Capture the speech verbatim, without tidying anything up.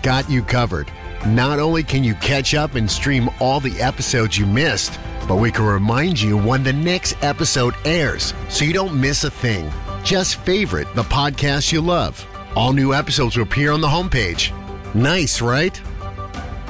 got you covered. Not only can you catch up and stream all the episodes you missed, but we can remind you when the next episode airs so you don't miss a thing. Just favorite the podcast you love. All new episodes will appear on the homepage. Nice, right?